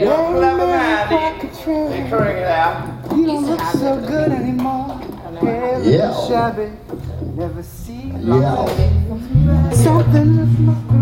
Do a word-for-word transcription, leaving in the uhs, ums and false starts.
You're clever man. You're turning it out. You don't look so good anymore. Hair Yeah. shabby. Never see Yeah. something just must be